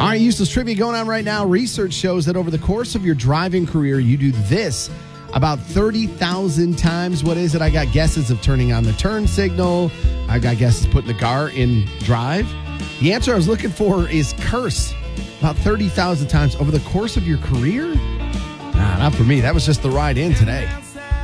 All right, useless trivia going on right now. Research shows that over the course of your driving career, you do this about 30,000 times. What is it? I got guesses of turning on the turn signal. I got guesses putting the car in drive. The answer I was looking for is curse. About 30,000 times over the course of your career? Nah, not for me. That was just the ride in today.